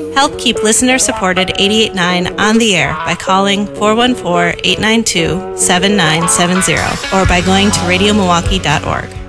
Help keep listener-supported 88.9 on the air by calling 414-892-7970 or by going to radiomilwaukee.org.